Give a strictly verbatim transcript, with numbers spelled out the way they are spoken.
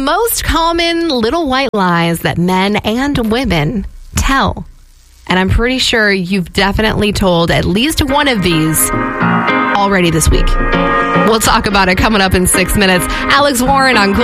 most common little white lies that men and women tell. And I'm pretty sure you've definitely told at least one of these already this week. We'll talk about it coming up in six minutes. Alex Warren on Cool